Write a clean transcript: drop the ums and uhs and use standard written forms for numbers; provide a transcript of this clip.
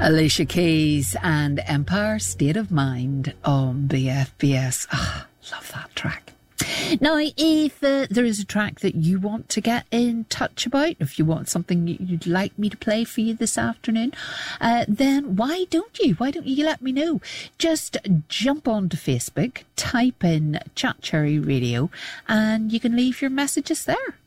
Alicia Keys and Empire State of Mind on BFBS. Love that track. Now, if there is a track that you want to get in touch about, if you want something you'd like me to play for you this afternoon, then why don't you let me know? Just jump onto Facebook, type in Chat Cherry Radio, and you can leave your messages there.